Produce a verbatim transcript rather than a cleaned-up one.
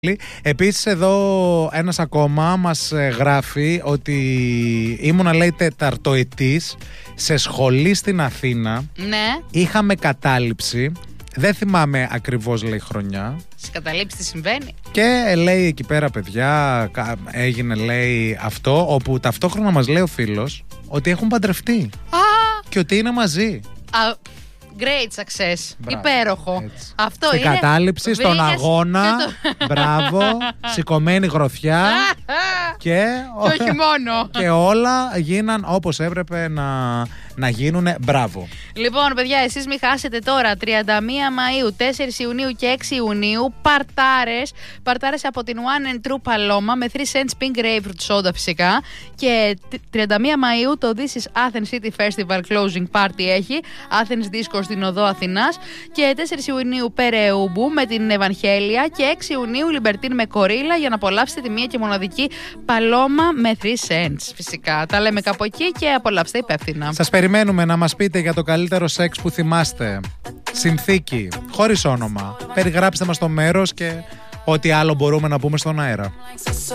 Επίσης εδώ ένας ακόμα μας γράφει ότι ήμουνα, λέει, τεταρτοετής σε σχολή στην Αθήνα. Ναι. Είχαμε κατάληψη. Δεν θυμάμαι ακριβώς, λέει, χρονιά. Στις καταλήψεις τι συμβαίνει. Και λέει εκεί πέρα, παιδιά, έγινε, λέει, αυτό, όπου ταυτόχρονα μας λέει ο φίλος ότι έχουν παντρευτεί. Α! Και ότι είναι μαζί. Α, great success. Μπράβο, υπέροχο. έτσι. Αυτό Στην είναι. κατάληψη, στον βρήκες αγώνα. το... Μπράβο. Σηκωμένη γροθιά. και... και όχι μόνο. και όλα γίναν όπως έπρεπε να, να γίνουνε. Μπράβο. Λοιπόν, παιδιά, εσείς μην χάσετε τώρα τριάντα μία Μαΐου, τέσσερις Ιουνίου και έξι Ιουνίου παρτάρες. Παρτάρες από την One and True Paloma με three cents pink grapefruit soda φυσικά. Και τριάντα μία Μαΐου το This is Athens City Festival Closing Party έχει. Athens Disco στην Οδό Αθηνάς. Και τέσσερις Ιουνίου Περεούμπου με την Ευαγγέλια. Και έξι Ιουνίου Λιμπερτίν με Κορίλα για να απολαύσετε τη μία και μοναδική Παλώμα με three cents. Φυσικά. Τα λέμε κάπου εκεί και απολαύστε υπεύθυνα. Σας περιμένουμε να μας πείτε για το καλύτερο σεξ που θυμάστε. Συνθήκη, χωρίς όνομα. Περιγράψτε μας το μέρος και ό,τι άλλο μπορούμε να πούμε στον αέρα.